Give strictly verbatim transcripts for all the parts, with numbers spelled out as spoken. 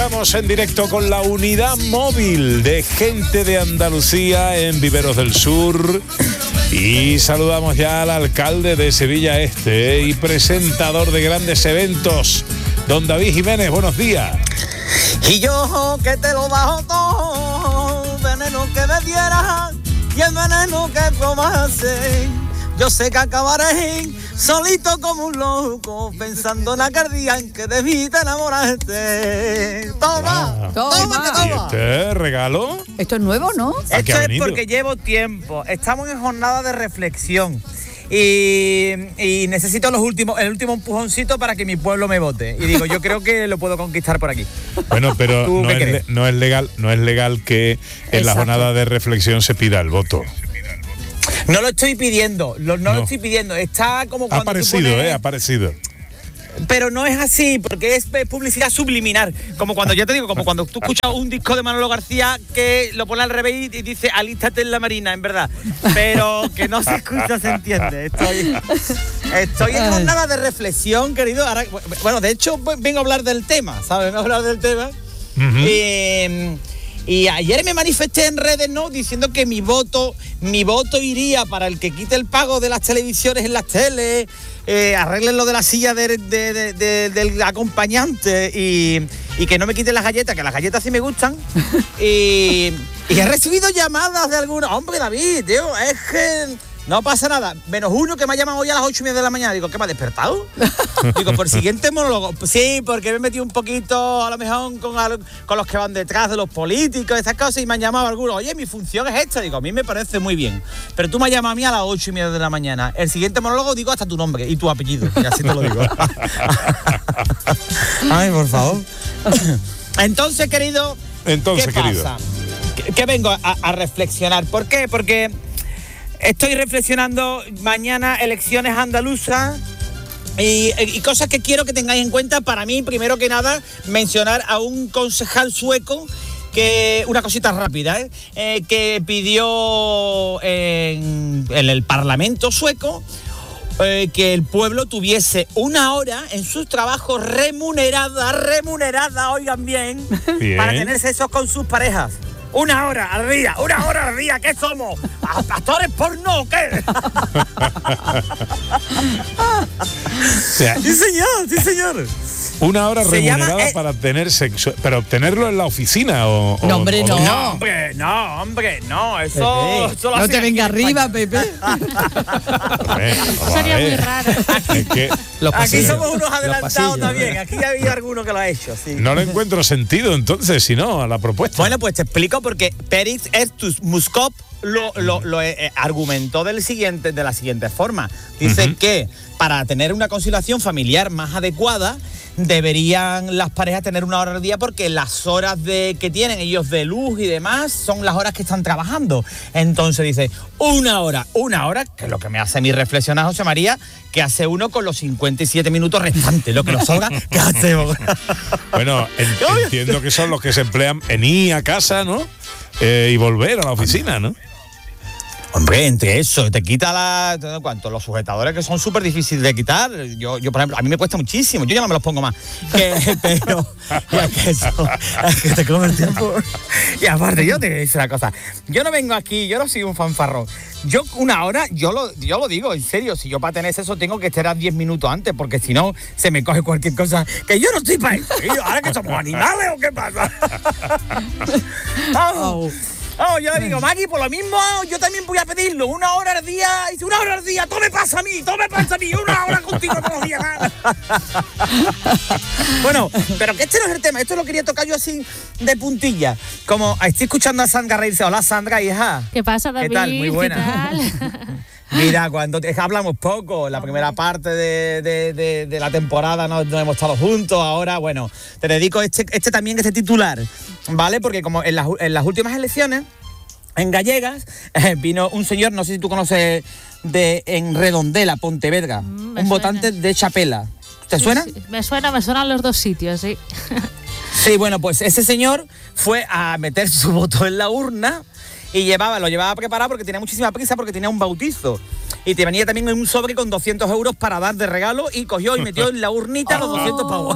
Estamos en directo con la unidad móvil de Gente de Andalucía en Viveros del Sur y saludamos ya al alcalde de Sevilla Este y presentador de grandes eventos, don David Jiménez. Buenos días. Y yo que te lo bajo todo, veneno que me dieras y el veneno que tomase. Yo sé que acabaré solito como un loco, pensando en aquel día en que de mí te enamoraste. Toma, Ah. toma, toma, que ¿Y toma. este regalo? Esto es nuevo, ¿no? ¿A qué Esto ha es venido? porque llevo tiempo. Estamos en jornada de reflexión. Y, y necesito los últimos, el último empujoncito para que mi pueblo me vote. Y digo, yo creo que lo puedo conquistar por aquí. Bueno, pero ¿Tú no qué es, crees? le- no es legal, no es legal que en la Exacto. jornada de reflexión se pida el voto. No lo estoy pidiendo, lo- no, No. lo estoy pidiendo. Está como Ha cuando tú aparecido, pones- eh, ha aparecido. Pero no es así, porque es publicidad subliminal. Como cuando, yo te digo, como cuando tú escuchas un disco de Manolo García que lo pone al revés y dice alístate en la marina, en verdad. Pero que no se escucha, se entiende. Estoy, estoy en jornada de reflexión, querido. Ahora, bueno, de hecho, vengo a hablar del tema, ¿sabes? Vengo a hablar del tema. Ujú. Eh, y ayer me manifesté en redes, ¿no? Diciendo que mi voto, mi voto iría para el que quite el pago de las televisiones en las teles, eh, arreglen lo de la silla de- de- de- de- del acompañante y, y que no me quiten las galletas, que las galletas sí me gustan. y, y he recibido llamadas de algunos. Hombre, David, tío, es que no pasa nada. Menos uno que me ha llamado hoy a las ocho y media de la mañana. Digo, ¿qué me ha despertado? Digo, por siguiente monólogo. Sí, porque me he metido un poquito, a lo mejor, con, al- con los que van detrás de los políticos, esas cosas, y me han llamado algunos. Oye, mi función es esta. Digo, a mí me parece muy bien. Pero tú me has llamado a mí a las ocho y media de la mañana. El siguiente monólogo digo hasta tu nombre y tu apellido. Y así te lo digo. Ay, por favor. Entonces, querido, Entonces, ¿qué querido. pasa? Que, que vengo a, a reflexionar. ¿Por qué? Porque estoy reflexionando mañana elecciones andaluzas y, y cosas que quiero que tengáis en cuenta. Para mí, primero que nada, mencionar a un concejal sueco que, una cosita rápida, ¿eh? Eh, que pidió en, en el Parlamento sueco eh, que el pueblo tuviese una hora en sus trabajos remunerada, remunerada, oigan bien, Bien. para tener sexo con sus parejas. Una hora al día, una hora al día, ¿qué somos? ¿Actores porno o qué? O sea, Sí, señor, sí, señor. una hora Se llama, remunerada eh, para tener sexo, pero obtenerlo en la oficina o, o- No, hombre, o- no. No, hombre, no, hombre, no, eso, Pepe, eso lo no hacen te aquí venga en arriba, España. Pepe. Hombre, vamos a Sería muy ver. raro. Es que Los Aquí pasillos. somos unos Los adelantados pasillos, también, ¿eh? aquí ha habido alguno que lo ha hecho, sí. no le encuentro sentido entonces, si no, a la propuesta. Bueno, pues te explico porque Pérez Estus Muskop lo, lo, lo eh, eh, argumentó del siguiente, de la siguiente forma. Dice Ujú. que para tener una conciliación familiar más adecuada, deberían las parejas tener una hora al día porque las horas de, que tienen ellos de luz y demás son las horas que están trabajando. Entonces dice, una hora, una hora, que es lo que me hace a mí reflexionar, José María, que hace uno con los cincuenta y siete minutos restantes, lo que nos sobra, ¿qué hacemos? Bueno, en- entiendo que son los que se emplean en ir a casa, ¿no? Eh, y volver a la oficina, ¿no? Hombre, entre eso, te quita la... ¿Cuánto? Los sujetadores que son súper difíciles de quitar. Yo, yo, por ejemplo, a mí me cuesta muchísimo. Yo ya no me los pongo más. Que, pero... ya que eso... Es que te come el tiempo. Y aparte, yo te voy a decir una cosa. Yo no vengo aquí, yo no soy un fanfarrón. Yo una hora, yo lo, yo lo digo, en serio. Si yo para tener eso tengo que esperar diez minutos antes, porque si no, se me coge cualquier cosa. Que yo no estoy para eso. tío. ¿Ahora que somos animales o qué pasa? Vamos. Oh, yo digo, Maggie, por lo mismo, yo también voy a pedirlo. Una hora al día, dice, una hora al día, todo me pasa a mí, todo me pasa a mí, una hora contigo todos los días. Bueno, pero que este no es el tema, esto lo quería tocar yo así de puntilla. Como estoy escuchando a Sandra reírse. Hola, Sandra, hija. ¿Qué pasa, David? ¿Qué tal? Muy buena. ¿Qué tal? Mira, cuando te- hablamos poco, la primera parte de, de- de- de la temporada no, no hemos estado juntos, ahora, bueno, te dedico este, este también, este titular, ¿vale? Porque como en las, en las últimas elecciones, en gallegas, eh, vino un señor, no sé si tú conoces, de en Redondela, Pontevedra, Mm, me un suena. votante de Chapela. ¿Te suena? Sí, sí. Me suena, me suenan los dos sitios, sí. Sí, bueno, pues ese señor fue a meter su voto en la urna y llevaba, lo llevaba preparado porque tenía muchísima prisa porque tenía un bautizo. y te venía también en un sobre con doscientos euros para dar de regalo y cogió y metió en la urnita los doscientos pavos.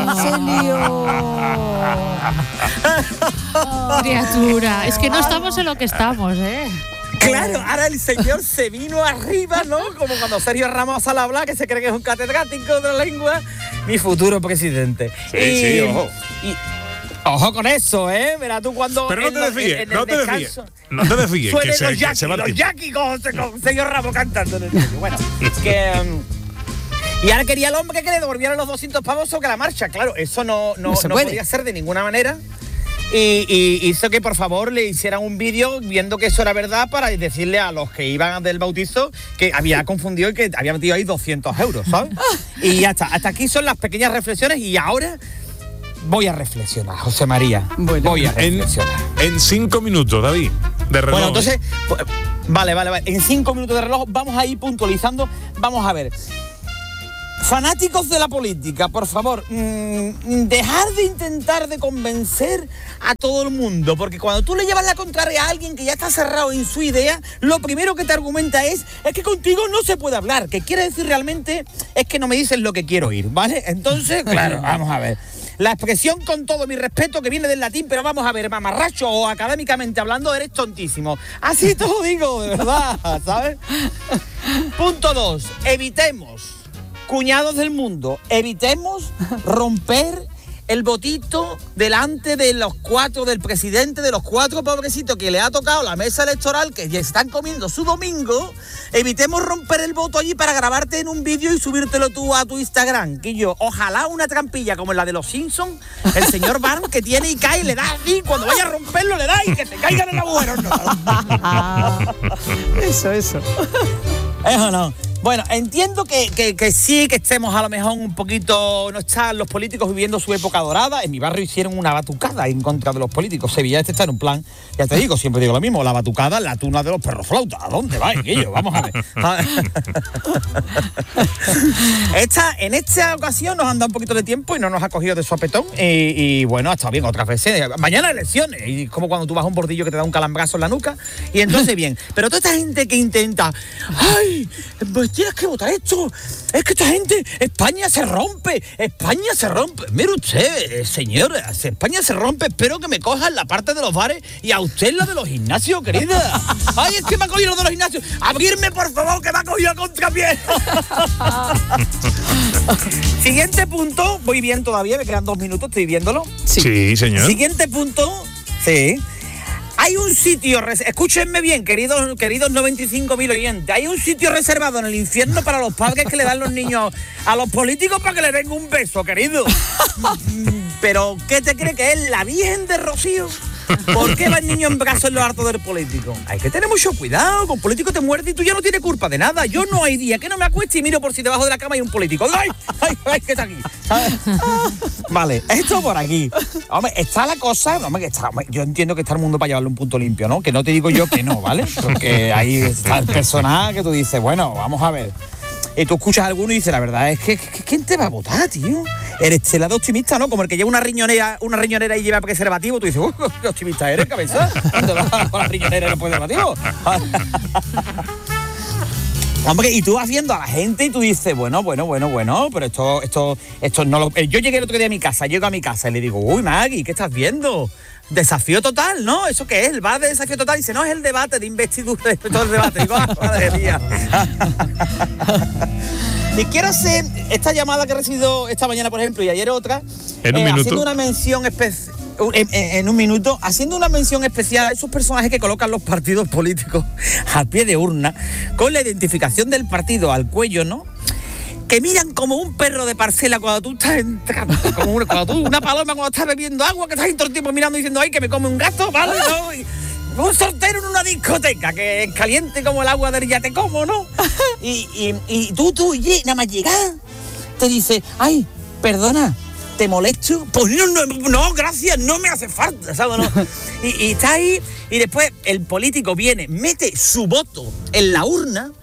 Oh, criatura, es que no estamos en lo que estamos, ¿eh? Claro, ahora el señor se vino arriba, ¿no? Como cuando Sergio Ramos al hablar, que se cree que es un catedrático de la lengua, mi futuro presidente. Sí, y, sí, ojo. Y, ojo con eso, ¿eh? Verá tú cuando... Pero no en te lo- desvíes, en- en no el te desvíes. descanso No te desvíes, que suenen se, los que Jackie, se va el los tiempo. Jackie con, con señor Ramos cantando en el medio. Bueno, que... um, y ahora quería el hombre que le devolvieran los doscientos pavos sobre la marcha. Claro, eso no, no, No se no puede. podía ser de ninguna manera. Y, y hizo que por favor le hicieran un vídeo viendo que eso era verdad para decirle a los que iban del bautizo que había confundido y que había metido ahí doscientos euros, ¿sabes? Y ya está. Hasta aquí son las pequeñas reflexiones y ahora voy a reflexionar, José María. Bueno. voy a En, reflexionar. en cinco minutos, David, de reloj. Bueno, entonces, pues, vale, vale, vale. En cinco minutos de reloj vamos a ir puntualizando. Vamos a ver. Fanáticos de la política, por favor, mmm, dejar de intentar de convencer a todo el mundo, porque cuando tú le llevas la contraria a alguien que ya está cerrado en su idea, lo primero que te argumenta es, es que contigo no se puede hablar, que quiere decir realmente es que no me dices lo que quiero oír, ¿vale? Entonces, claro, vamos a ver. La expresión, con todo mi respeto, que viene del latín, pero vamos a ver, mamarracho o académicamente hablando, eres tontísimo. Así te lo digo, de verdad, ¿sabes? Punto dos, evitemos, cuñados del mundo, evitemos romper el votito delante de los cuatro, del presidente, de los cuatro pobrecitos que le ha tocado la mesa electoral, que ya están comiendo su domingo. Evitemos romper el voto allí para grabarte en un vídeo y subírtelo tú a tu Instagram. Que yo, ojalá una trampilla como la de los Simpsons, el señor Barnes que tiene y cae, le da así, cuando vaya a romperlo le da y que se caiga en el agujero. Eso, eso. Eso no. Bueno, entiendo que, que, que sí, que estemos a lo mejor un poquito... No están los políticos viviendo su época dorada. En mi barrio hicieron una batucada en contra de los políticos. Sevilla este está en un plan, ya te digo, siempre digo lo mismo, la batucada, la tuna de los perros flautas. ¿A dónde va, Guillo? Vamos a ver. Esta, en esta ocasión nos han dado un poquito de tiempo y no nos ha cogido de sopetón. Y, y bueno, ha estado bien otras veces. Mañana elecciones. Y es como cuando tú vas a un bordillo que te da un calambrazo en la nuca. Y entonces bien. Pero toda esta gente que intenta... ¡Ay! Pues tienes que votar esto. Es que esta gente... España se rompe. España se rompe. Mire usted, señora. España se rompe. Espero que me cojan la parte de los bares y a usted la de los gimnasios, querida. ¡Ay, es que me ha cogido lo de los gimnasios! ¡Abrirme, por favor, que me ha cogido a contrapié! Siguiente punto. Voy bien todavía, me quedan dos minutos, estoy viéndolo. Sí, sí, señor. Siguiente punto. Sí. Hay un sitio, escúchenme bien, queridos, queridos noventa y cinco mil oyentes, hay un sitio reservado en el infierno para los padres que le dan los niños a los políticos para que le den un beso, querido. Pero, ¿qué te cree que es la Virgen de Rocío? ¿Por qué va el niño en brazos en lo harto del político? Hay que tener mucho cuidado, con político te muerde y tú ya no tienes culpa de nada. Yo no hay día que no me acueste y miro por si debajo de la cama hay un político. ¡Ay! ¡Ay! ¡Ay! ¿Qué está aquí? ¿Sabes? Vale, esto por aquí. Hombre, está la cosa, hombre, que está, hombre, yo entiendo que está el mundo para llevarle un punto limpio, ¿no? Que no te digo yo que no, ¿vale? Porque ahí está el personaje que tú dices, bueno, vamos a ver. Y tú escuchas a alguno y dices, la verdad es que, que ¿quién te va a votar, tío? Eres celado optimista, ¿no? Como el que lleva una riñonera, una riñonera y lleva preservativo, tú dices, uy, qué optimista eres, cabeza. ¿Dónde vas con la riñonera y el preservativo? Hombre, y tú vas viendo a la gente y tú dices, bueno, bueno, bueno, bueno, pero esto, esto, esto no lo... Yo llegué el otro día a mi casa, llego a mi casa y le digo, uy, Maggie, ¿qué estás viendo? Desafío total, ¿no? ¿Eso qué es? El bar de desafío total. Dice, no, es el debate de investidura respecto al debate. Digo, ah, madre mía. Y quiero hacer esta llamada que he recibido esta mañana, por ejemplo, y ayer otra. En un eh, minuto. Haciendo una mención especial. En, en, en un minuto, haciendo una mención especial a esos personajes que colocan los partidos políticos al pie de urna, con la identificación del partido al cuello, ¿no? Que miran como un perro de parcela cuando tú estás entrando, como una, cuando tú, una paloma cuando estás bebiendo agua, que estás ahí todo el tiempo mirando y diciendo, ay, que me come un gato, ¿vale? ¿No? Y un soltero en una discoteca, que es caliente como el agua del ya te como, ¿no? Y, y, y tú, tú, y nada más llegar, te dice, ay, perdona, ¿te molesto? Pues no, no, no, gracias, no me hace falta, ¿sabes? No. Y, y está ahí, y después el político viene, mete su voto en la urna,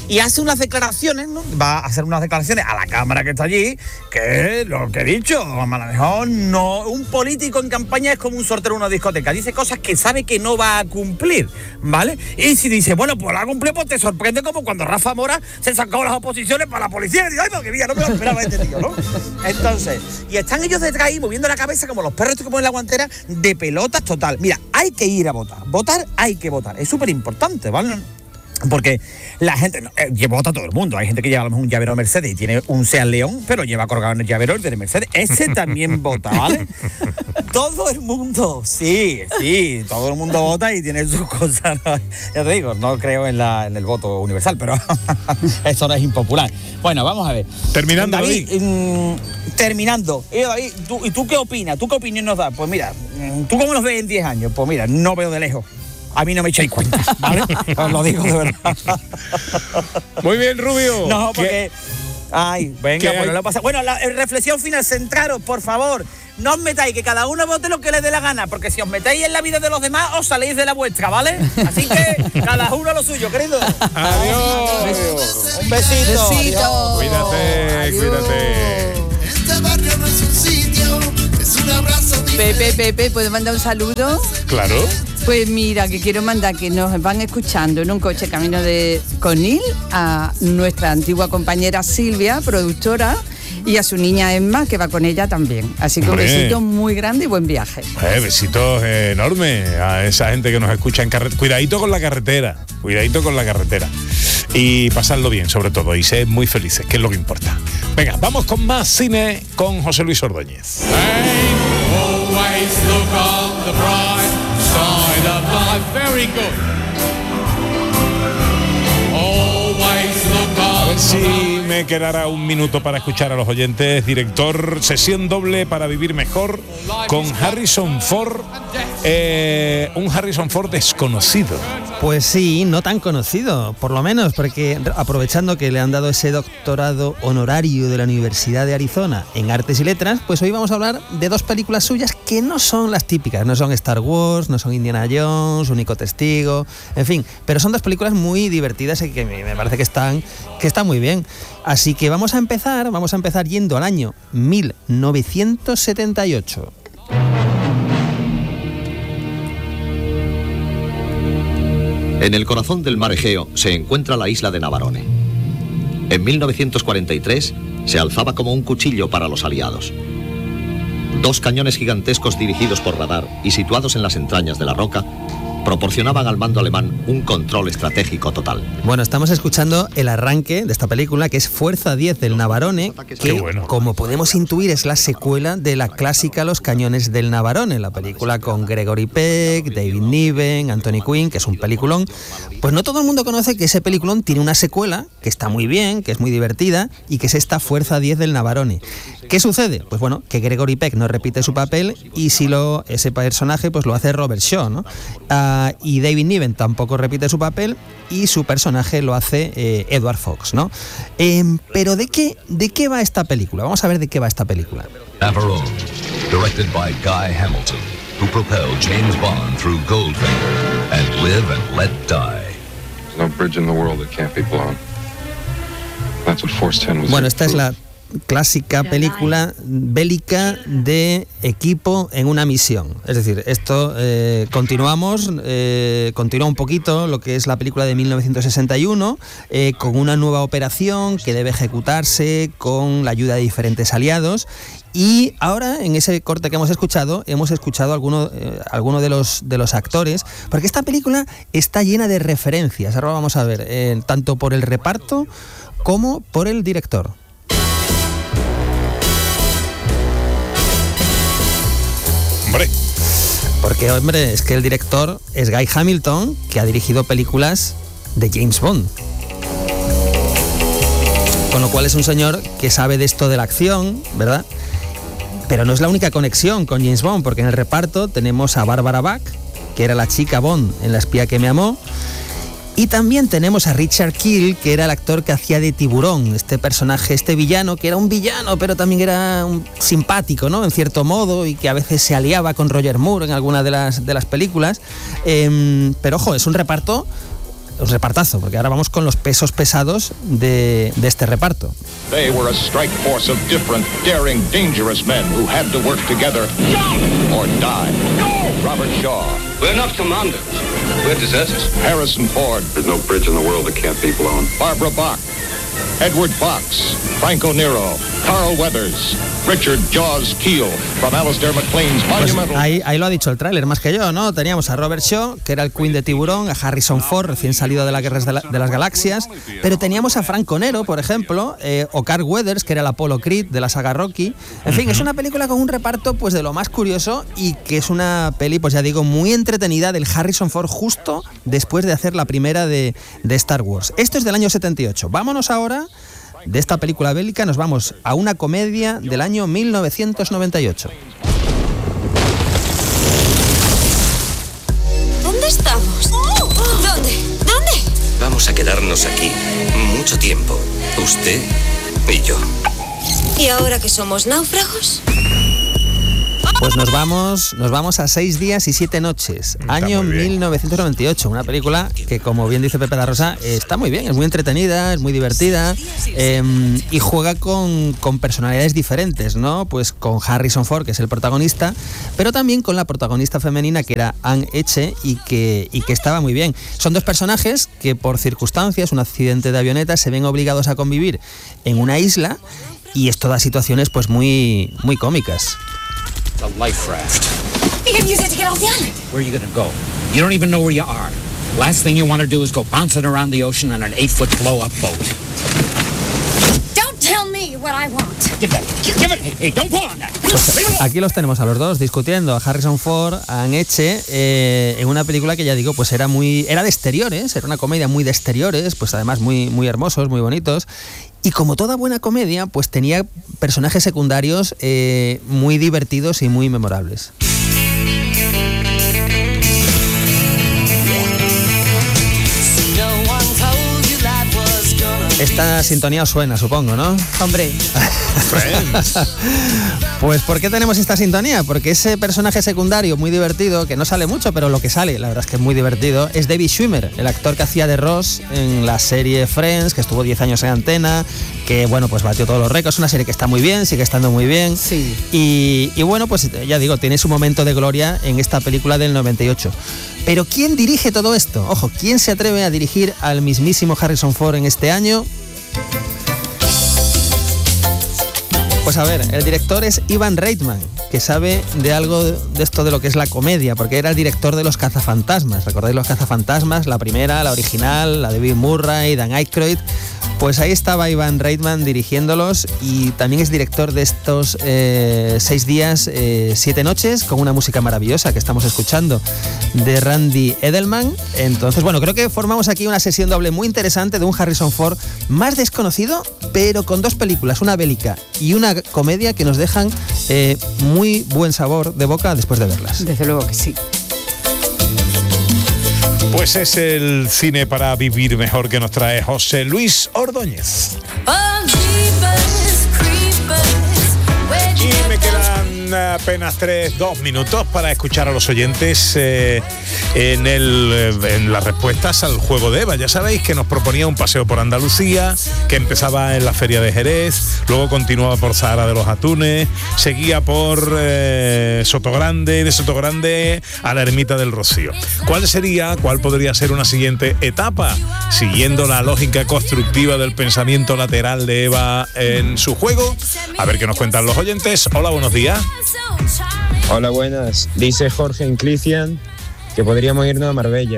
y hace unas declaraciones, ¿no? Va a hacer unas declaraciones a la cámara que está allí, que lo que he dicho, a lo mejor no, un político en campaña es como un sortero en una discoteca, dice cosas que sabe que no va a cumplir, ¿vale? Y si dice, bueno, pues la ha cumplido, pues te sorprende como cuando Rafa Mora se sacó las oposiciones para la policía, y dice, ay, porque mira, no me lo esperaba este tío, ¿no? Entonces, y están ellos detrás ahí moviendo la cabeza como los perros que ponen la guantera de pelotas total. Mira, hay que ir a votar, votar hay que votar, es súper importante, ¿vale? Porque la gente, no, eh, vota todo el mundo. Hay gente que lleva a lo mejor un llavero Mercedes y tiene un Seat León, pero lleva colgado en el llavero el de Mercedes. Ese también vota, ¿vale? Todo el mundo, sí, sí, todo el mundo vota y tiene sus cosas. Ya te digo, no creo en, la, en el voto universal, pero eso no es impopular. Bueno, vamos a ver. Terminando, David. David. Mmm, terminando. Eh, David, ¿tú, ¿y tú qué opinas? ¿Tú qué opinión nos das? Pues mira, ¿tú cómo nos ves en diez años? Pues mira, no veo de lejos. A mí no me echáis cuenta, ¿vale? Os lo digo de verdad. Muy bien, Rubio. No, porque... ¿Qué? Ay, venga, pues no lo pasa. Bueno, la reflexión final, centraros, por favor. No os metáis, que cada uno vote lo que le dé la gana, porque si os metéis en la vida de los demás, os saléis de la vuestra, ¿vale? Así que cada uno lo suyo, querido. Adiós. Un besito. Besito. Cuídate, Adiós. cuídate. Este barrio no es un sitio, es un abrazo Pepe, Pepe, ¿puedo mandar un saludo? Claro. Pues mira, que quiero mandar que nos van escuchando en un coche camino de Conil a nuestra antigua compañera Silvia, productora, y a su niña Emma, que va con ella también. Así que Hombre. un besito muy grande y buen viaje. Eh, besitos eh, enormes a esa gente que nos escucha en carretera. Cuidadito con la carretera, cuidadito con la carretera. Y pasadlo bien, sobre todo, y sed muy felices, que es lo que importa. Venga, vamos con más cine con José Luis Ordóñez. Always look on the bright side of life. Very good. Always look A on ver the si me quedará un minuto para escuchar a los oyentes. Director, sesión doble para vivir mejor con Harrison Ford, eh, un Harrison Ford desconocido. Pues sí, no tan conocido, por lo menos, porque aprovechando que le han dado ese doctorado honorario de la Universidad de Arizona en Artes y Letras, pues hoy vamos a hablar de dos películas suyas que no son las típicas, no son Star Wars, no son Indiana Jones, Único Testigo, en fin, pero son dos películas muy divertidas y que me parece que están, que están muy bien. Así que vamos a empezar, vamos a empezar yendo al año mil novecientos setenta y ocho. En el corazón del mar Egeo se encuentra la isla de Navarone. En mil novecientos cuarenta y tres se alzaba como un cuchillo para los aliados. Dos cañones gigantescos dirigidos por radar y situados en las entrañas de la roca proporcionaban al mando alemán un control estratégico total. Bueno, estamos escuchando el arranque de esta película, que es Fuerza diez del Navarone, que, bueno. como podemos intuir, es la secuela de la clásica Los cañones del Navarone, la película con Gregory Peck, David Niven, Anthony Quinn, que es un peliculón. Pues no todo el mundo conoce que ese peliculón tiene una secuela, que está muy bien, que es muy divertida, y que es esta Fuerza diez del Navarone. ¿Qué sucede? Pues bueno, que Gregory Peck no repite su papel, y si lo, ese personaje pues lo hace Robert Shaw, ¿no? Uh, y David Niven tampoco repite su papel y su personaje lo hace eh, Edward Fox, ¿no? Eh, pero ¿de qué, ¿de qué va esta película? Vamos a ver de qué va esta película. Navarone, directed by Guy Hamilton, who propelled James Bond through Goldfinger and Live and Let Die. There's no bridge in the world that can't be blown. That's what Force ten was. Bueno, esta es la clásica película bélica de equipo en una misión. Es decir, esto eh, continuamos, eh, continúa un poquito lo que es la película de mil novecientos sesenta y uno, eh, con una nueva operación que debe ejecutarse con la ayuda de diferentes aliados. Y ahora, en ese corte que hemos escuchado, hemos escuchado a alguno, eh, alguno de los, de los actores, porque esta película está llena de referencias. Ahora vamos a ver, eh, tanto por el reparto como por el director. Hombre. Porque, hombre, es que el director es Guy Hamilton, que ha dirigido películas de James Bond. Con lo cual es un señor que sabe de esto de la acción, ¿verdad? Pero no es la única conexión con James Bond, porque en el reparto tenemos a Barbara Bach, que era la chica Bond en La espía que me amó, y también tenemos a Richard Kiel, que era el actor que hacía de Tiburón, este personaje, este villano, que era un villano, pero también era un simpático, ¿no? En cierto modo, y que a veces se aliaba con Roger Moore en alguna de las, de las películas. Eh, pero ojo, es un reparto un repartazo, porque ahora vamos con los pesos pesados de, de este reparto. They were a strike force of different, daring, dangerous men who had to work together or die. Robert Shaw. We're not commanders. We're deserters. Harrison Ford. There's no bridge in the world that can't be blown. Barbara Bach. Edward Fox, Franco Nero, Carl Weathers, Richard Jaws Keel, from Alistair McLean's Monumental. Pues ahí, ahí lo ha dicho el tráiler, más que yo, ¿no? Teníamos a Robert Shaw, que era el Queen de Tiburón, a Harrison Ford, recién salido de las Guerras de, la, de las Galaxias, pero teníamos a Franco Nero, por ejemplo, eh, o Carl Weathers, que era el Apollo Creed de la saga Rocky. En fin, es una película con un reparto pues de lo más curioso y que es una peli, pues ya digo, muy entretenida del Harrison Ford justo después de hacer la primera de, de Star Wars. Esto es del año setenta y ocho. Vámonos ahora de esta película bélica, nos vamos a una comedia del año mil novecientos noventa y ocho. ¿Dónde estamos? ¿Dónde? ¿Dónde? Vamos a quedarnos aquí mucho tiempo. Usted y yo. ¿Y ahora que somos náufragos? Pues nos vamos, nos vamos a seis días y siete noches, está año mil novecientos noventa y ocho, una película que, como bien dice Pepe da Rosa, está muy bien, es muy entretenida, es muy divertida eh, y juega con, con personalidades diferentes, ¿no? Pues con Harrison Ford, que es el protagonista, pero también con la protagonista femenina, que era Anne Heche, y que, y que estaba muy bien. Son dos personajes que por circunstancias, un accidente de avioneta, se ven obligados a convivir en una isla, y esto da situaciones pues muy, muy cómicas. A life raft. You can use it to get off the island. Where are you gonna go? You don't even know where you are. Last thing you want to do is go bouncing around the ocean on an eight-foot blow-up boat. Don't tell me what I want. Give that. Give it. Hey, hey, don't pull on that. Pues aquí los tenemos a los dos discutiendo, a Harrison Ford, a Anne Heche, eh, en una película que ya digo, pues era muy, era de exteriores, era una comedia muy de exteriores, pues además muy, muy hermosos, muy bonitos. Y como toda buena comedia, pues tenía personajes secundarios eh, muy divertidos y muy memorables. Esta sintonía os suena, supongo, ¿no? Hombre. Pues ¿por qué tenemos esta sintonía? Porque ese personaje secundario muy divertido, que no sale mucho, pero lo que sale, la verdad es que es muy divertido, es David Schwimmer, el actor que hacía de Ross en la serie Friends, que estuvo diez años en antena, que bueno, pues batió todos los récords, una serie que está muy bien, sigue estando muy bien. Sí. Y, y bueno, pues ya digo, tiene su momento de gloria en esta película del noventa y ocho. Pero ¿quién dirige todo esto? Ojo, ¿quién se atreve a dirigir al mismísimo Harrison Ford en este año? Pues a ver, el director es Ivan Reitman, que sabe de algo de esto de lo que es la comedia, porque era el director de Los Cazafantasmas. ¿Recordáis Los Cazafantasmas? La primera, la original, la de Bill Murray, Dan Aykroyd. Pues ahí estaba Ivan Reitman dirigiéndolos, y también es director de estos eh, seis días, eh, siete noches, con una música maravillosa que estamos escuchando de Randy Edelman. Entonces, bueno, creo que formamos aquí una sesión doble muy interesante de un Harrison Ford más desconocido, pero con dos películas, una bélica y una comedia, que nos dejan eh, muy buen sabor de boca después de verlas. Desde luego que sí. Pues es el cine para vivir mejor que nos trae José Luis Ordóñez. Y me quedan apenas tres, dos minutos para escuchar a los oyentes eh, en, el, en las respuestas al juego de Eva. Ya sabéis que nos proponía un paseo por Andalucía, que empezaba en la Feria de Jerez, luego continuaba por Zahara de los Atunes, seguía por eh, Sotogrande, de Sotogrande a la Ermita del Rocío. ¿Cuál sería, cuál podría ser una siguiente etapa? Siguiendo la lógica constructiva del pensamiento lateral de Eva en su juego. A ver qué nos cuentan los oyentes. Hola, buenos días. Hola, buenas. Dice Jorge Inclician que podríamos irnos a Marbella.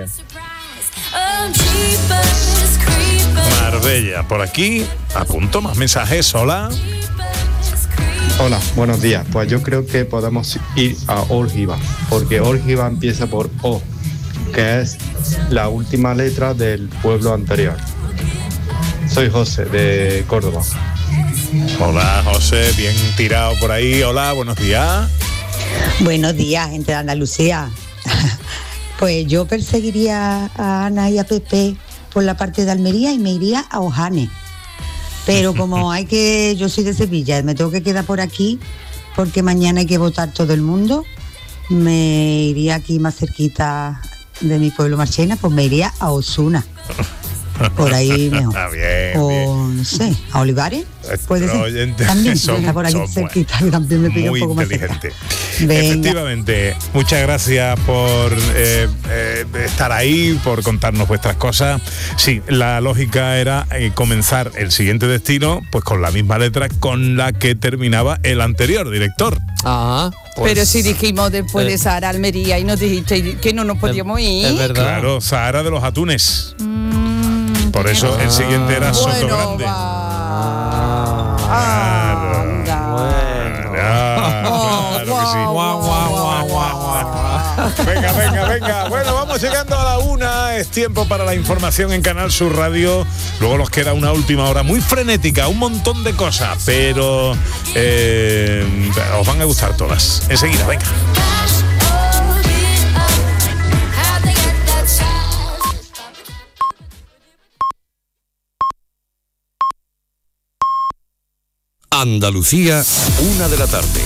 Marbella, por aquí, apunto más mensajes. Hola. Hola, buenos días. Pues yo creo que podemos ir a Órgiva, porque Órgiva empieza por O, que es la última letra del pueblo anterior. Soy José, de Córdoba. Hola, José, bien tirado por ahí. Hola, buenos días. Buenos días, gente de Andalucía. Pues yo perseguiría a Ana y a Pepe por la parte de Almería y me iría a Ojane. Pero como hay que, yo soy de Sevilla, me tengo que quedar por aquí porque mañana hay que votar todo el mundo, me iría aquí más cerquita de mi pueblo Marchena, pues me iría a Osuna. Por ahí mejor. bien, o bien. no sé, a Olivares. Puede ser. Oyentes También son- está por aquí son cerquita, que también me pilla un muy poco más cerca. inteligente. Venga. Efectivamente, muchas gracias por eh, eh, estar ahí, por contarnos vuestras cosas. Sí, la lógica era eh, comenzar el siguiente destino pues con la misma letra con la que terminaba el anterior director. Ah, Pero si dijimos después de Sahara Almería y nos dijiste que no nos podíamos ir. Claro, Sahara de los Atunes. Por eso el siguiente era Soto Grande. Claro, claro que sí. Venga, venga, venga. Bueno, vamos llegando a la una. Es tiempo para la información en Canal Sur Radio. Luego nos queda una última hora muy frenética, un montón de cosas, pero eh, os van a gustar todas. Enseguida, venga. Andalucía, una de la tarde.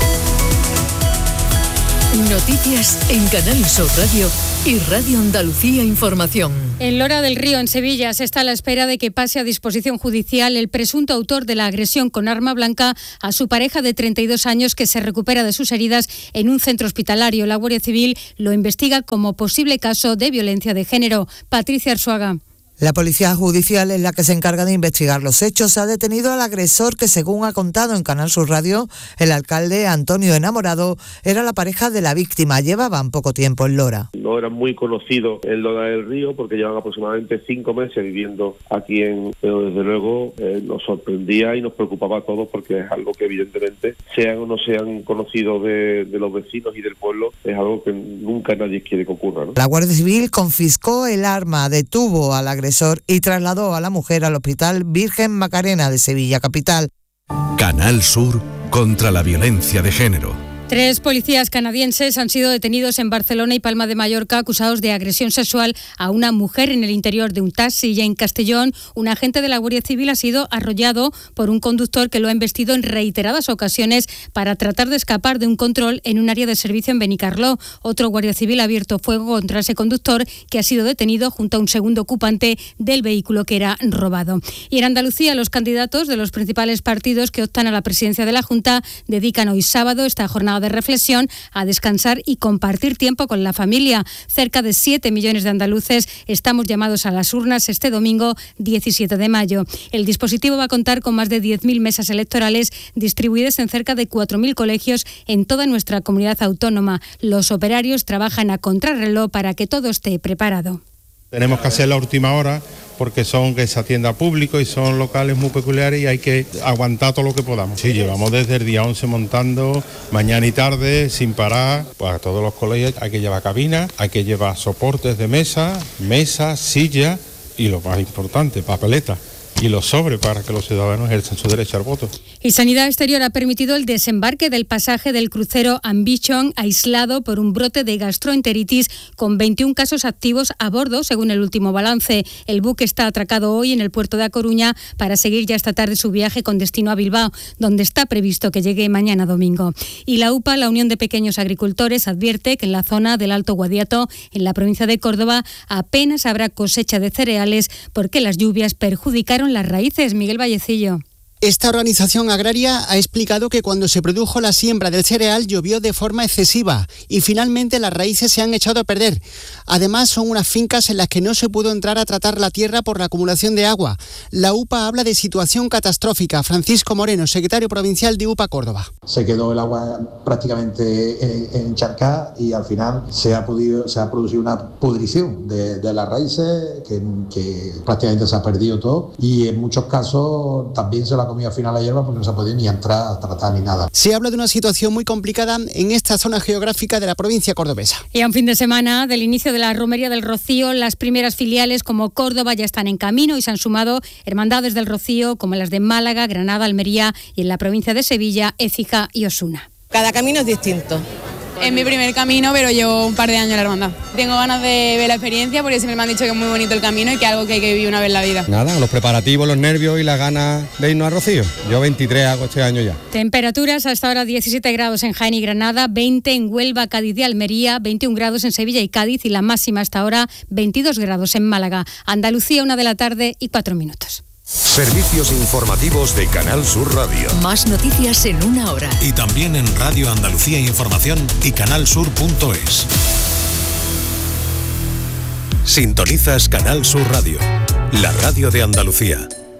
Noticias en Canal Sur Radio y Radio Andalucía Información. En Lora del Río, en Sevilla, se está a la espera de que pase a disposición judicial el presunto autor de la agresión con arma blanca a su pareja de treinta y dos años que se recupera de sus heridas en un centro hospitalario. La Guardia Civil lo investiga como posible caso de violencia de género. Patricia Arzuaga. La Policía Judicial es la que se encarga de investigar los hechos. Ha detenido al agresor que, según ha contado en Canal Sur Radio, el alcalde Antonio Enamorado era la pareja de la víctima. Llevaban poco tiempo en Lora. No eran muy conocidos en Lora del Río porque llevan aproximadamente cinco meses viviendo aquí en... Pero desde luego eh, nos sorprendía y nos preocupaba a todos porque es algo que evidentemente, sean o no sean conocidos de, de los vecinos y del pueblo, es algo que nunca nadie quiere que ocurra, ¿no? La Guardia Civil confiscó el arma, detuvo al agresor y trasladó a la mujer al Hospital Virgen Macarena de Sevilla Capital. Canal Sur contra la violencia de género. Tres policías canadienses han sido detenidos en Barcelona y Palma de Mallorca acusados de agresión sexual a una mujer en el interior de un taxi. Y en Castellón, un agente de la Guardia Civil ha sido arrollado por un conductor que lo ha embestido en reiteradas ocasiones para tratar de escapar de un control en un área de servicio en Benicarló. Otro Guardia Civil ha abierto fuego contra ese conductor que ha sido detenido junto a un segundo ocupante del vehículo que era robado. Y en Andalucía, los candidatos de los principales partidos que optan a la presidencia de la Junta dedican hoy sábado esta jornada de reflexión a descansar y compartir tiempo con la familia. Cerca de siete millones de andaluces estamos llamados a las urnas este domingo diecisiete de mayo. El dispositivo va a contar con más de diez mil mesas electorales distribuidas en cerca de cuatro mil colegios en toda nuestra comunidad autónoma. Los operarios trabajan a contrarreloj para que todo esté preparado. Tenemos que hacer la última hora porque son que se atienda a público y son locales muy peculiares y hay que aguantar todo lo que podamos. Sí, llevamos desde el día once montando, mañana y tarde, sin parar. Pues a todos los colegios hay que llevar cabina, hay que llevar soportes de mesa, mesas, sillas y lo más importante, papeletas. Y los sobres para que los ciudadanos ejerzan su derecho al voto. Y Sanidad Exterior ha permitido el desembarque del pasaje del crucero Ambition aislado por un brote de gastroenteritis con veintiún casos activos a bordo, según el último balance. El buque está atracado hoy en el puerto de A Coruña para seguir ya esta tarde su viaje con destino a Bilbao, donde está previsto que llegue mañana domingo. Y la U P A, la Unión de Pequeños Agricultores, advierte que en la zona del Alto Guadiato, en la provincia de Córdoba, apenas habrá cosecha de cereales porque las lluvias perjudicaron las raíces. Miguel Vallecillo. Esta organización agraria ha explicado que cuando se produjo la siembra del cereal llovió de forma excesiva y finalmente las raíces se han echado a perder. Además, son unas fincas en las que no se pudo entrar a tratar la tierra por la acumulación de agua. La U P A habla de situación catastrófica. Francisco Moreno, secretario provincial de U P A Córdoba. Se quedó el agua prácticamente encharcada y al final se ha podido, se ha producido una pudrición de, de las raíces que, que prácticamente se ha perdido todo y en muchos casos también se la comida al final la hierba porque no se ha podido ni entrar a tratar ni nada. Se habla de una situación muy complicada en esta zona geográfica de la provincia cordobesa. Y a un fin de semana del inicio de la Romería del Rocío, las primeras filiales como Córdoba ya están en camino y se han sumado hermandades del Rocío como las de Málaga, Granada, Almería y en la provincia de Sevilla, Écija y Osuna. Cada camino es distinto. Es mi primer camino, pero llevo un par de años en la hermandad. Tengo ganas de ver la experiencia porque siempre me han dicho que es muy bonito el camino y que es algo que hay que vivir una vez en la vida. Nada, los preparativos, los nervios y las ganas de irnos a Rocío. Yo veintitrés hago este año ya. Temperaturas hasta ahora diecisiete grados en Jaén y Granada, veinte en Huelva, Cádiz y Almería, veintiún grados en Sevilla y Cádiz y la máxima hasta ahora veintidós grados en Málaga. Andalucía, una de la tarde y cuatro minutos. Servicios informativos de Canal Sur Radio. Más noticias en una hora. Y también en Radio Andalucía Información y canalsur punto es. Sintonizas Canal Sur Radio, la radio de Andalucía.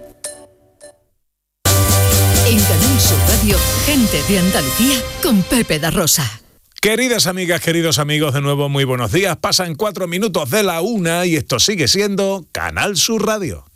En Canal Sur Radio, gente de Andalucía con Pepe da Rosa. Queridas amigas, queridos amigos, de nuevo muy buenos días. Pasan cuatro minutos de la una y esto sigue siendo Canal Sur Radio.